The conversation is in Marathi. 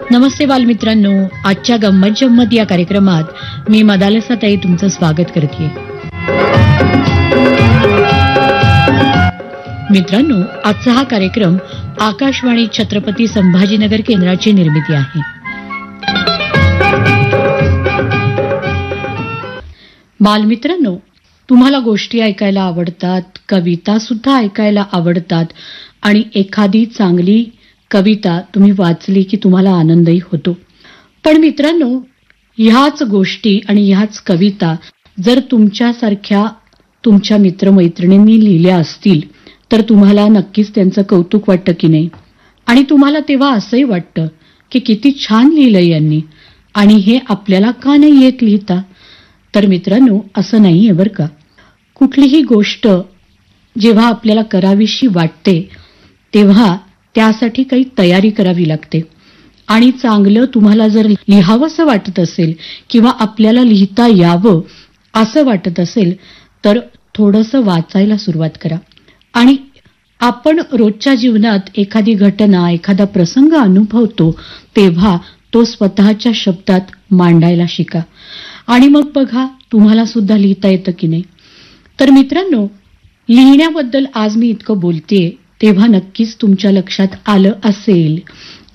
नमस्ते बालमित्रांनो, आजच्या गंमत जम्मत या कार्यक्रमात मी मदालसाताई तुमचं स्वागत करते. मित्रांनो, आजचा हा कार्यक्रम आकाशवाणी छत्रपती संभाजीनगर केंद्राची निर्मिती आहे. बालमित्रांनो, तुम्हाला गोष्टी ऐकायला आवडतात, कविता सुद्धा ऐकायला आवडतात आणि एखादी चांगली कविता तुम्ही वाचली की तुम्हाला आनंदही होतो. पण मित्रांनो, ह्याच गोष्टी आणि ह्याच कविता जर तुमच्यासारख्या तुमच्या मित्रमैत्रिणींनी लिहिल्या असतील तर तुम्हाला नक्कीच त्यांचं कौतुक वाटतं की नाही. आणि तुम्हाला तेव्हा असंही वाटतं की किती छान लिहिलंय यांनी आणि हे आपल्याला का नाही येत लिहिता. तर मित्रांनो, असं नाहीये बरं का. कुठलीही गोष्ट जेव्हा आपल्याला करावीशी वाटते तेव्हा त्यासाठी काही तयारी करावी लागते. आणि चांगलं तुम्हाला जर लिहावंसं वाटत असेल किंवा आपल्याला लिहिता यावं असं वाटत असेल तर थोडंसं वाचायला सुरुवात करा. आणि आपण रोजच्या जीवनात एखादी घटना, एखादा प्रसंग अनुभवतो तेव्हा तो स्वतःच्या शब्दात मांडायला शिका. आणि मग बघा तुम्हाला सुद्धा लिहिता येतं की नाही. तर मित्रांनो, लिहिण्याबद्दल आज मी इतकं बोलतेय तेव्हा नक्कीच तुमच्या लक्षात आलं असेल